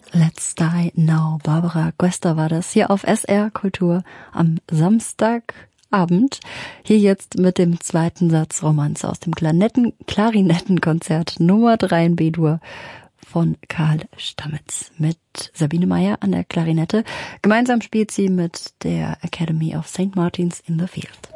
Let's Die Now. Barbara Göster war das hier auf SR Kultur am Samstagabend. Hier jetzt mit dem zweiten Satz Romanze aus dem Klarinettenkonzert Nummer 3 in B-Dur von Karl Stammitz mit Sabine Meyer an der Klarinette. Gemeinsam spielt sie mit der Academy of St. Martin's in the Field.